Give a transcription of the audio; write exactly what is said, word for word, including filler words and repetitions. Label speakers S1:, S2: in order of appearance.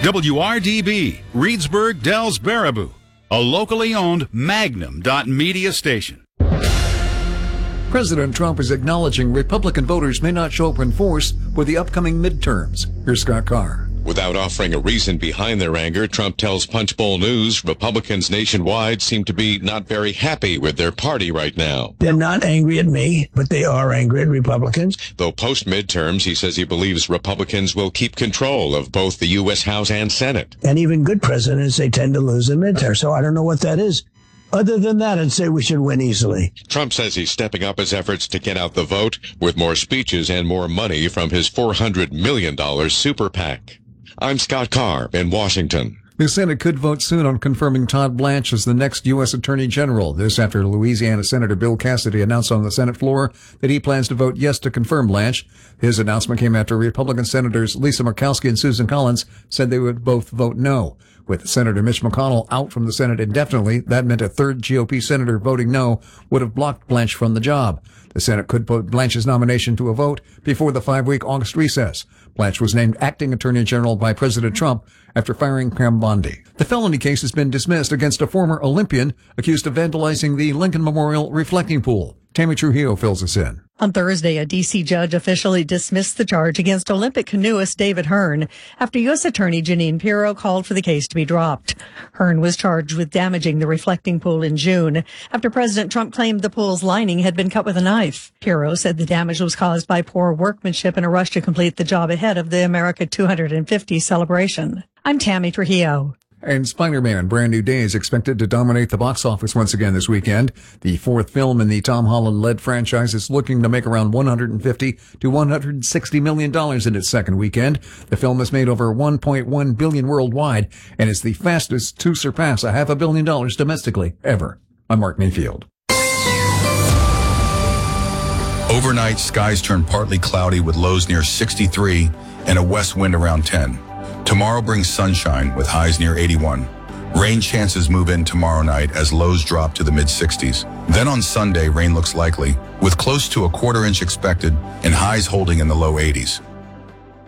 S1: W R D B, Reedsburg, Dells, Baraboo, a locally owned Magnum Media station.
S2: President Trump is acknowledging Republican voters may not show up in force for the upcoming midterms. Here's Scott Carr.
S3: Without offering a reason behind their anger, Trump tells Punchbowl News Republicans nationwide seem to be not very happy with their party right now.
S4: They're not angry at me, but they are angry at Republicans.
S3: Though post-midterms, he says he believes Republicans will keep control of both the U S House and Senate.
S4: And even good presidents, they tend to lose in midterms, so I don't know what that is. Other than that, I'd say we should win easily.
S3: Trump says he's stepping up his efforts to get out the vote with more speeches and more money from his four hundred million dollars super PAC. I'm Scott Carr in Washington.
S2: The Senate could vote soon on confirming Todd Blanche as the next U S Attorney General. This after Louisiana Senator Bill Cassidy announced on the Senate floor that he plans to vote yes to confirm Blanche. His announcement came after Republican Senators Lisa Murkowski and Susan Collins said they would both vote no. With Senator Mitch McConnell out from the Senate indefinitely, that meant a third G O P senator voting no would have blocked Blanche from the job. The Senate could put Blanche's nomination to a vote before the five-week August recess. Blanche was named acting Attorney General by President Trump after firing Pam Bondi. The felony case has been dismissed against a former Olympian accused of vandalizing the Lincoln Memorial reflecting pool. Tammy Trujillo fills us in.
S5: On Thursday, a D C judge officially dismissed the charge against Olympic canoeist David Hearn after U S Attorney Jeanine Pirro called for the case to be dropped. Hearn was charged with damaging the reflecting pool in June after President Trump claimed the pool's lining had been cut with a knife. Pirro said the damage was caused by poor workmanship in a rush to complete the job ahead of the America two hundred fifty celebration. I'm Tammy Trujillo.
S2: And Spider-Man Brand New Day is expected to dominate the box office once again this weekend. The fourth film in the Tom Holland-led franchise is looking to make around one hundred fifty to one hundred sixty million dollars in its second weekend. The film has made over one point one billion dollars worldwide and is the fastest to surpass a half a billion dollars domestically ever. I'm Mark Mayfield.
S6: Overnight, skies turn partly cloudy with lows near sixty-three and a west wind around ten. Tomorrow brings sunshine with highs near eighty-one. Rain chances move in tomorrow night as lows drop to the mid sixties. Then on Sunday, rain looks likely, with close to a quarter inch expected and highs holding in the low eighties.